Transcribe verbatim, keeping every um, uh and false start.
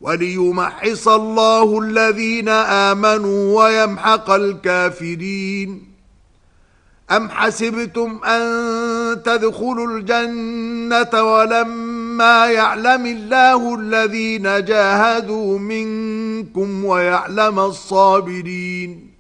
وليمحص الله الذين آمنوا ويمحق الكافرين. أم حسبتم أن تدخلوا الجنة ولما يعلم الله الذين جاهدوا منكم ويعلم الصابرين.